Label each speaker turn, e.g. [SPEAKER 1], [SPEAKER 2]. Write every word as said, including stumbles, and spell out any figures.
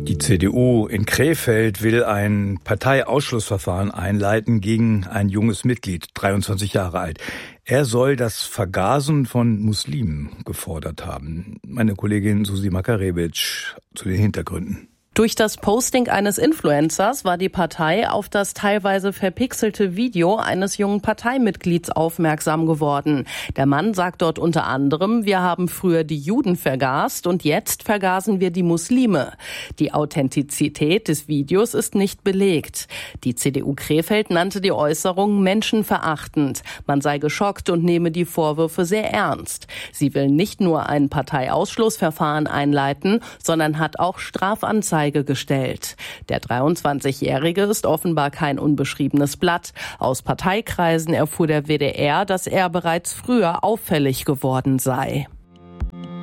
[SPEAKER 1] Die C D U in Krefeld will ein Parteiausschlussverfahren einleiten gegen ein junges Mitglied, dreiundzwanzig Jahre alt. Er soll das Vergasen von Muslimen gefordert haben. Meine Kollegin Susi Makarevic zu den Hintergründen.
[SPEAKER 2] Durch das Posting eines Influencers war die Partei auf das teilweise verpixelte Video eines jungen Parteimitglieds aufmerksam geworden. Der Mann sagt dort unter anderem, wir haben früher die Juden vergast und jetzt vergasen wir die Muslime. Die Authentizität des Videos ist nicht belegt. Die C D U Krefeld nannte die Äußerung menschenverachtend. Man sei geschockt und nehme die Vorwürfe sehr ernst. Sie will nicht nur ein Parteiausschlussverfahren einleiten, sondern hat auch Strafanzeigen gestellt. Der dreiundzwanzigjährige ist offenbar kein unbeschriebenes Blatt. Aus Parteikreisen erfuhr der W D R, dass er bereits früher auffällig geworden sei.